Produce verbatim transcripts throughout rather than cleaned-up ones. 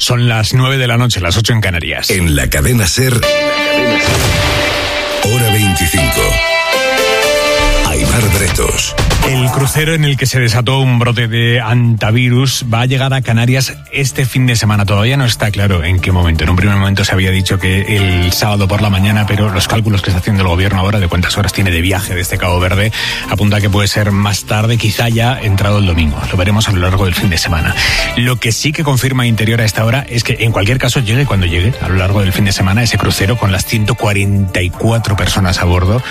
Son las nueve de la noche, las ocho en Canarias. En la cadena SER, hora veinticinco. Aimar Bretos. El crucero en el que se desató un brote de hantavirus va a llegar a Canarias este fin de semana. Todavía no está claro en qué momento. En un primer momento se había dicho que el sábado por la mañana, pero los cálculos que está haciendo el gobierno ahora de cuántas horas tiene de viaje desde Cabo Verde apunta a que puede ser más tarde, quizá ya entrado el domingo. Lo veremos a lo largo del fin de semana. Lo que sí que confirma Interior a esta hora es que en cualquier caso llegue cuando llegue a lo largo del fin de semana ese crucero con las ciento cuarenta y cuatro personas a bordo.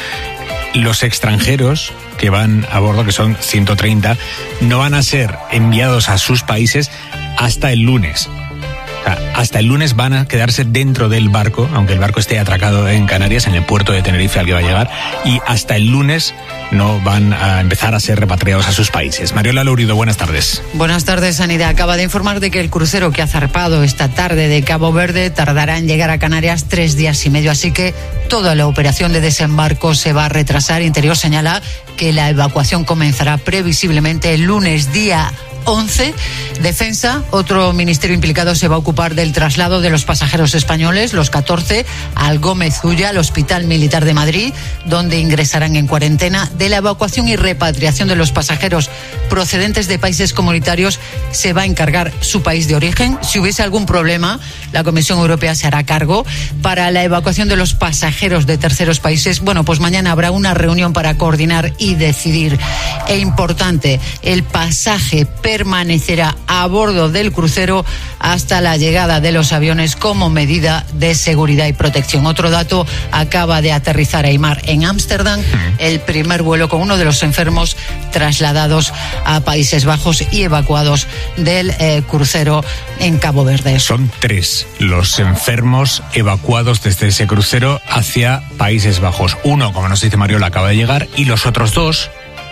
Los extranjeros que van a bordo, que son ciento treinta, no van a ser enviados a sus países hasta el lunes. O sea, hasta el lunes van a quedarse dentro del barco, aunque el barco esté atracado en Canarias, en el puerto de Tenerife al que va a llegar, y hasta el lunes no van a empezar a ser repatriados a sus países. Mariola Lourido, buenas tardes. Buenas tardes, Sanidad. Acaba de informar de que el crucero que ha zarpado esta tarde de Cabo Verde tardará en llegar a Canarias tres días y medio, así que toda la operación de desembarco se va a retrasar. Interior señala que la evacuación comenzará previsiblemente el lunes día once. Defensa, otro ministerio implicado, se va a ocupar del traslado de los pasajeros españoles, los catorce, al Gómez Ulla, al Hospital Militar de Madrid, donde ingresarán en cuarentena. De la evacuación y repatriación de los pasajeros procedentes de países comunitarios se va a encargar su país de origen. Si hubiese algún problema, la Comisión Europea se hará cargo. Para la evacuación de los pasajeros de terceros países, bueno, pues mañana habrá una reunión para coordinar y decidir. E importante, el pasaje permanecerá a bordo del crucero hasta la llegada de los aviones como medida de seguridad y protección. Otro dato, acaba de aterrizar Aimar en Ámsterdam el primer vuelo con uno de los enfermos trasladados a Países Bajos y evacuados del eh, crucero en Cabo Verde. Son tres los enfermos evacuados desde ese crucero hacia Países Bajos. Uno, como nos dice Mariola, acaba de llegar, y los otros dos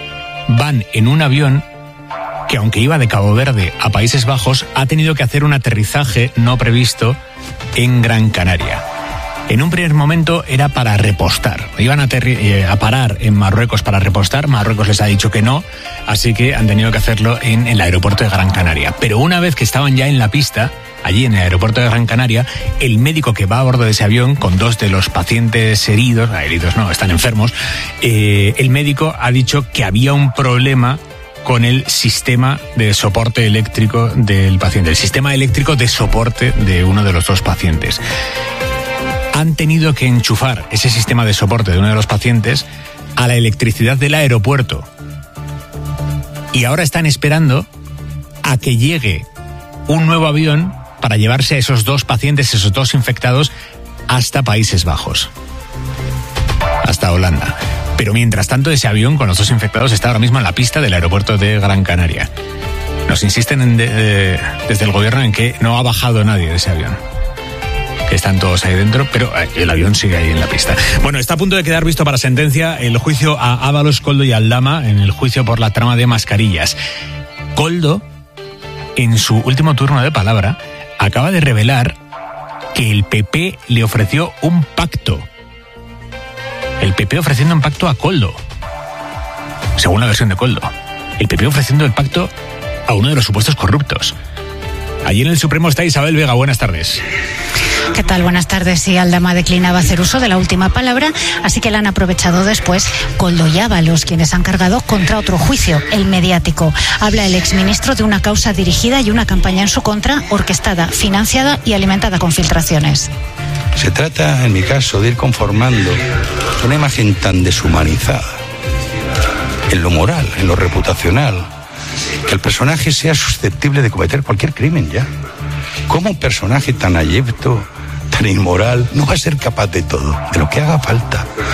van en un avión que, aunque iba de Cabo Verde a Países Bajos, ha tenido que hacer un aterrizaje no previsto en Gran Canaria. En un primer momento era para repostar. Iban a, terri- eh, a parar en Marruecos para repostar. Marruecos les ha dicho que no, así que han tenido que hacerlo en, en el aeropuerto de Gran Canaria. Pero una vez que estaban ya en la pista, allí en el aeropuerto de Gran Canaria, el médico que va a bordo de ese avión con dos de los pacientes heridos, ah, heridos no, están enfermos, eh, el médico ha dicho que había un problema con el sistema de soporte eléctrico del paciente, el sistema eléctrico de soporte de uno de los dos pacientes. Han tenido que enchufar ese sistema de soporte de uno de los pacientes a la electricidad del aeropuerto. Y ahora están esperando a que llegue un nuevo avión para llevarse a esos dos pacientes, esos dos infectados, hasta Países Bajos, hasta Holanda. Pero mientras tanto, ese avión con los dos infectados está ahora mismo en la pista del aeropuerto de Gran Canaria. Nos insisten en de, de, desde el gobierno en que no ha bajado nadie de ese avión, que están todos ahí dentro, pero el avión sigue ahí en la pista. Bueno, está a punto de quedar visto para sentencia el juicio a Ábalos, Koldo y Aldama en el juicio por la trama de mascarillas. Koldo, en su último turno de palabra, acaba de revelar que el P P le ofreció un pacto. El P P ofreciendo un pacto a Koldo, según la versión de Koldo. El P P ofreciendo el pacto a uno de los supuestos corruptos. Allí en el Supremo está Isabel Vega, buenas tardes. ¿Qué tal? Buenas tardes. Sí, Aldama declinaba hacer uso de la última palabra, así que la han aprovechado después Koldo y Ábalos, quienes han cargado contra otro juicio, el mediático. Habla el exministro de una causa dirigida y una campaña en su contra, orquestada, financiada y alimentada con filtraciones. Se trata, en mi caso, de ir conformando una imagen tan deshumanizada, en lo moral, en lo reputacional, que el personaje sea susceptible de cometer cualquier crimen ya. ¿Cómo un personaje tan abyecto, tan inmoral, no va a ser capaz de todo, de lo que haga falta?